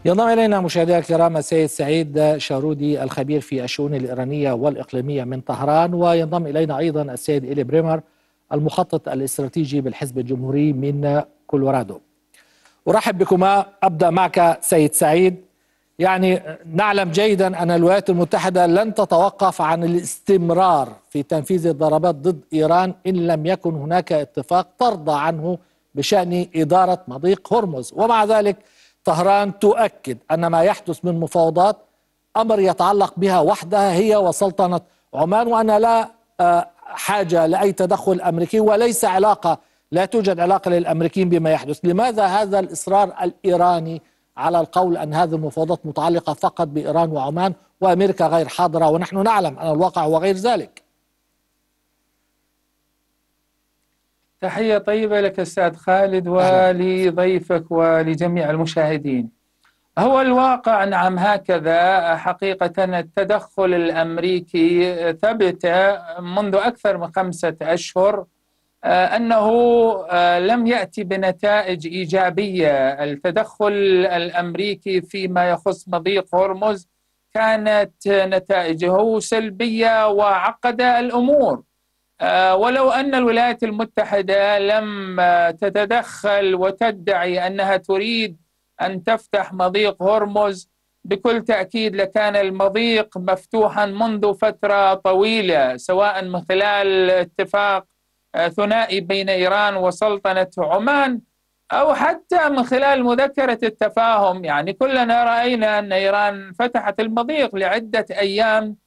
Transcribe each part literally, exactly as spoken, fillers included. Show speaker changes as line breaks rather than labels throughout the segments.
ينضم إلينا مشاهدينا الكرام السيد سعيد شارودي الخبير في الشؤون الإيرانية والإقليمية من طهران، وينضم إلينا أيضا السيد إيلي بريمر المخطط الاستراتيجي بالحزب الجمهوري من كولورادو. أرحب بكما. أبدأ معك سيد سعيد. يعني نعلم جيدا أن الولايات المتحدة لن تتوقف عن الاستمرار في تنفيذ الضربات ضد إيران إن لم يكن هناك اتفاق ترضى عنه بشأن إدارة مضيق هرمز، ومع ذلك طهران تؤكد أن ما يحدث من مفاوضات أمر يتعلق بها وحدها هي وسلطنة عمان، وأن لا حاجة لأي تدخل أمريكي وليس علاقة لا توجد علاقة للأمريكيين بما يحدث. لماذا هذا الإصرار الإيراني على القول أن هذه المفاوضات متعلقة فقط بإيران وعمان وأمريكا غير حاضرة، ونحن نعلم أن الواقع هو غير ذلك؟
تحية طيبة لك أستاذ خالد ولضيفك ولجميع المشاهدين. هو الواقع نعم هكذا حقيقة. التدخل الأمريكي ثبت منذ أكثر من خمسة أشهر أنه لم يأتي بنتائج إيجابية. التدخل الأمريكي فيما يخص مضيق هرمز كانت نتائجه سلبية وعقد الأمور، ولو أن الولايات المتحدة لم تتدخل وتدعي أنها تريد أن تفتح مضيق هرمز بكل تأكيد لكان المضيق مفتوحا منذ فترة طويلة، سواء من خلال اتفاق ثنائي بين إيران وسلطنة عمان أو حتى من خلال مذكرة التفاهم. يعني كلنا رأينا أن إيران فتحت المضيق لعدة أيام،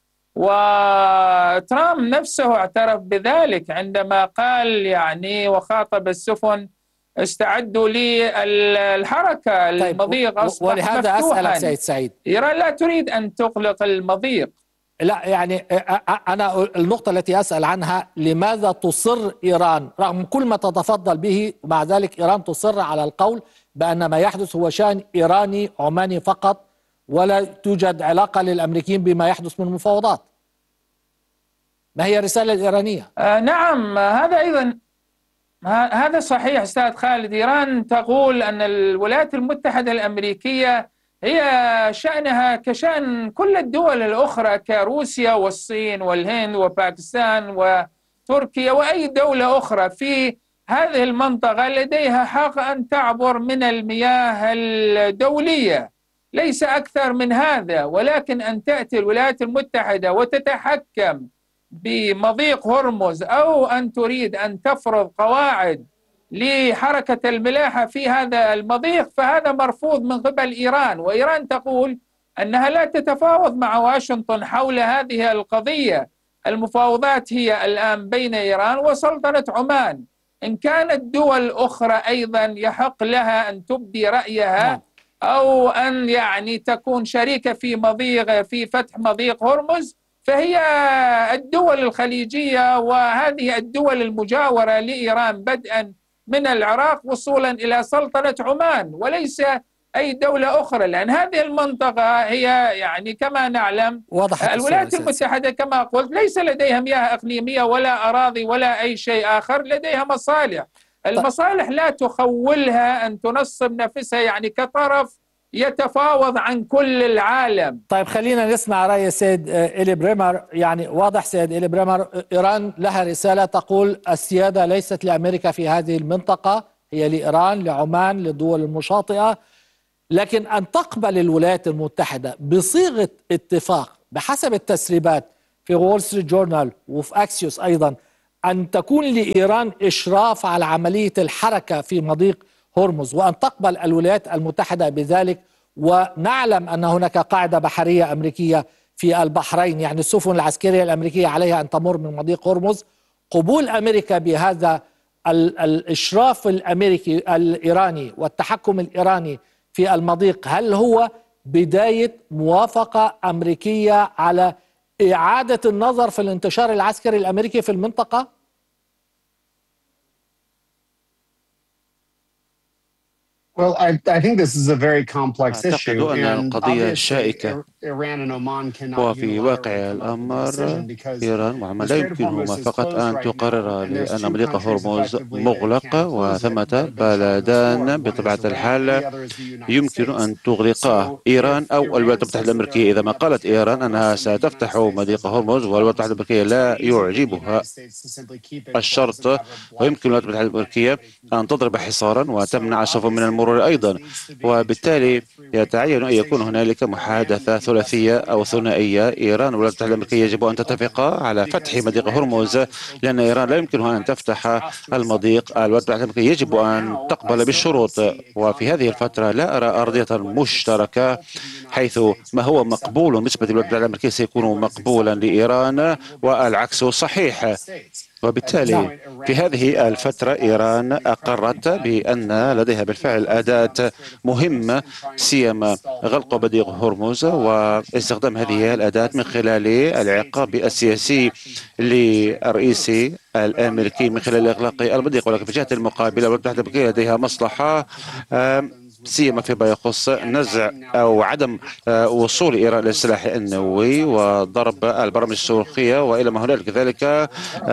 وترامب نفسه اعترف بذلك عندما قال يعني وخاطب السفن استعدوا للحركة.
طيب،
المضيق أصبح
ولهذا
مفتوحا.
أسألك سيد سعيد،
إيران لا تريد أن تغلق المضيق.
لا يعني أنا النقطة التي أسأل عنها، لماذا تصر إيران رغم كل ما تتفضل به، ومع ذلك إيران تصر على القول بأن ما يحدث هو شأن إيراني عماني فقط ولا توجد علاقة للأمريكيين بما يحدث من مفاوضات؟ ما هي الرسالة الإيرانية؟
آه نعم، هذا أيضا هذا صحيح أستاذ خالد. إيران تقول أن الولايات المتحدة الأمريكية هي شأنها كشأن كل الدول الأخرى كروسيا والصين والهند وباكستان وتركيا وأي دولة أخرى في هذه المنطقة لديها حق أن تعبر من المياه الدولية، ليس أكثر من هذا. ولكن أن تأتي الولايات المتحدة وتتحكم بمضيق هرمز أو أن تريد أن تفرض قواعد لحركة الملاحة في هذا المضيق فهذا مرفوض من قبل إيران. وإيران تقول أنها لا تتفاوض مع واشنطن حول هذه القضية. المفاوضات هي الآن بين إيران وسلطنة عمان. إن كانت دول أخرى أيضا يحق لها أن تبدي رأيها أو أن يعني تكون شريكة في مضيق في فتح مضيق هرمز فهي الدول الخليجية وهذه الدول المجاورة لإيران بدءا من العراق وصولا إلى سلطنة عمان، وليس أي دولة أخرى، لأن هذه المنطقة هي يعني كما نعلم الولايات المتحدة كما قلت ليس لديها مياه إقليمية ولا أراضي ولا أي شيء آخر، لديها مصالح. المصالح لا تخولها أن تنصب نفسها يعني كطرف يتفاوض عن كل العالم.
طيب خلينا نسمع رأي السيد إيلي بريمر. يعني واضح سيد إيلي بريمر، إيران لها رسالة تقول السيادة ليست لأمريكا في هذه المنطقة، هي لإيران لعمان للدول المشاطئة، لكن أن تقبل الولايات المتحدة بصيغة اتفاق بحسب التسريبات في وول ستريت جورنال وفي أكسيوس أيضا أن تكون لإيران إشراف على عملية الحركة في مضيق هرمز، وأن تقبل الولايات المتحدة بذلك. ونعلم أن هناك قاعدة بحرية أمريكية في البحرين، يعني السفن العسكرية الأمريكية عليها أن تمر من مضيق هرمز. قبول أمريكا بهذا الإشراف الأمريكي الإيراني والتحكم الإيراني في المضيق، هل هو بداية موافقة أمريكية على إعادة النظر في الانتشار العسكري الأمريكي في المنطقة؟
Well, I, I think this is a very complex issue.
أعتقد أن القضية شائكة
وفي واقع الأمر إيران وعمان لا يمكنهما فقط أن تقرر لأن مضيق هرمز مغلق وثمة بلدان بطبيعة الحال يمكن أن تغلقاه، إيران أو الولايات المتحدة الأمريكية. إذا ما قالت إيران أنها ستفتح مضيق هرمز والولايات المتحدة الأمريكية لا يعجبها الشرط، ويمكن الولايات المتحدة الأمريكية أن تضرب حصارا وتمنع السفن من المرور أيضا، وبالتالي يتعين أن يكون هنالك محادثة ثلاثية أو ثنائية. إيران والولايات المتحدة الأمريكية يجب أن تتفقا على فتح مضيق هرمز، لأن إيران لا يمكنها أن تفتح المضيق. الولايات المتحدة الأمريكية يجب أن تقبل بالشروط، وفي هذه الفترة لا أرى أرضية مشتركة، حيث ما هو مقبول بالنسبة للولايات المتحدة الأمريكية سيكون مقبولا لإيران والعكس صحيح. وبالتالي في هذه الفترة إيران أقرت بأن لديها بالفعل أداة مهمة، سيما غلق مضيق هرمز واستخدام هذه الأداة من خلال العقاب السياسي للرئيس الأمريكي من خلال إغلاق المضيق. ولكن في الجهة المقابلة الولايات المتحدة الأمريكية لديها مصلحة سيما فيما يخص نزع أو عدم وصول إيران للسلاح النووي وضرب البرامج الصاروخية وإلى ما هنالك. ذلك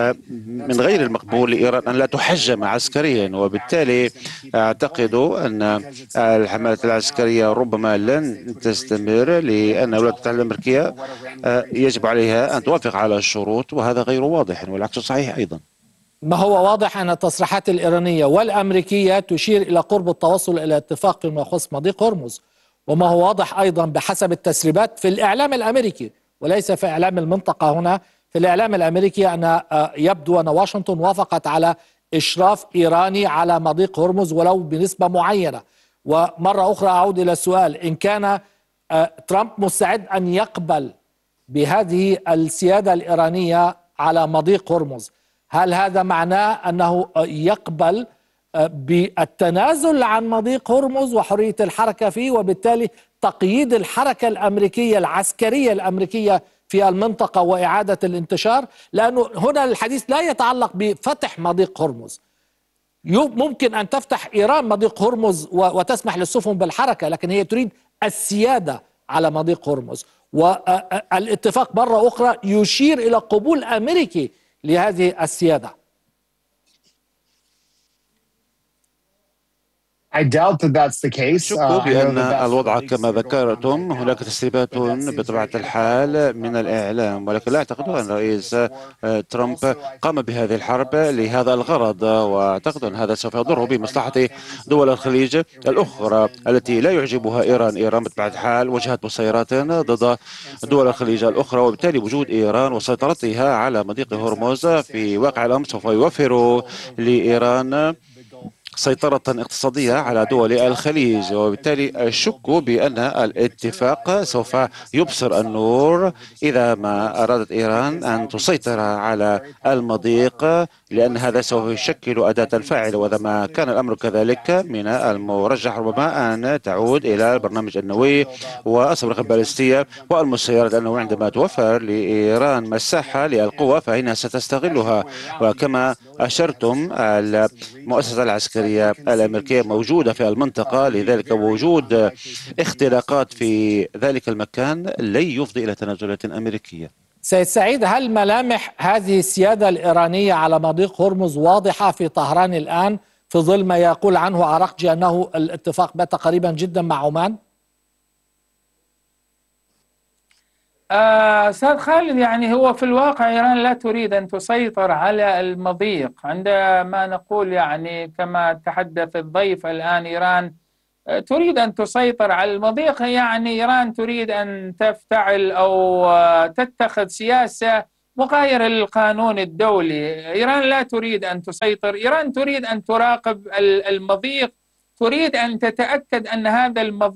من غير المقبول لإيران أن لا تحجم عسكريا، وبالتالي أعتقد أن الحملات العسكرية ربما لن تستمر، لأن الولايات المتحدة الأمريكية يجب عليها أن توافق على الشروط، وهذا غير واضح والعكس صحيح أيضا.
ما هو واضح أن التصريحات الإيرانية والأمريكية تشير إلى قرب التوصل إلى اتفاق فيما يخص مضيق هرمز، وما هو واضح أيضا بحسب التسريبات في الإعلام الأمريكي وليس في إعلام المنطقة هنا، في الإعلام الأمريكي أن يبدو أن واشنطن وافقت على إشراف إيراني على مضيق هرمز ولو بنسبة معينة. ومرة أخرى أعود إلى السؤال، إن كان ترامب مستعد أن يقبل بهذه السيادة الإيرانية على مضيق هرمز، هل هذا معناه أنه يقبل بالتنازل عن مضيق هرمز وحرية الحركة فيه، وبالتالي تقييد الحركة الأمريكية العسكرية الأمريكية في المنطقة وإعادة الانتشار؟ لأنه هنا الحديث لا يتعلق بفتح مضيق هرمز. ممكن أن تفتح إيران مضيق هرمز وتسمح للسفن بالحركة، لكن هي تريد السيادة على مضيق هرمز، والاتفاق مرة أخرى يشير إلى قبول أمريكي لهذه السيادة.
شك بأن الوضع كما ذكرتم. هناك تسريبات بطبيعة الحال من الإعلام، ولكن لا أعتقد أن الرئيس ترامب قام بهذه الحرب لهذا الغرض، وأعتقد أن هذا سوف يضر بمصلحة دول الخليج الأخرى التي لا يعجبها إيران. إيران بطبيعة الحال وجهت مسيرات ضد دول الخليج الأخرى، وبالتالي وجود إيران وسيطرتها على مضيق هرمز في واقع الأمر سوف يوفر لإيران سيطرة اقتصادية على دول الخليج، وبالتالي أشك بأن الاتفاق سوف يبصر النور إذا ما أرادت إيران أن تسيطر على المضيق، لأن هذا سوف يشكل أداة فاعلة. وإذا ما كان الأمر كذلك من المرجح ربما أن تعود إلى البرنامج النووي والصواريخ البالستية والمسيرات النووية. عندما توفر لإيران مساحة للقوة فإنها ستستغلها، وكما أشرتم المؤسسة العسكرية الأمريكية موجودة في المنطقة، لذلك وجود اختراقات في ذلك المكان لن يفضي إلى تنازلات أمريكية.
سيد سعيد، هل ملامح هذه السيادة الإيرانية على مضيق هرمز واضحة في طهران الآن في ظل ما يقول عنه عراقجي أنه الاتفاق بات قريبا جدا مع عمان؟
أستاذ خالد، يعني هو في الواقع إيران لا تريد أن تسيطر على المضيق. عندما نقول يعني كما تحدث الضيف الآن إيران تريد أن تسيطر على المضيق، يعني إيران تريد أن تفتعل أو تتخذ سياسة مغايرة للقانون الدولي. إيران لا تريد أن تسيطر، إيران تريد أن تراقب المضيق، تريد أن تتأكد أن هذا المضيق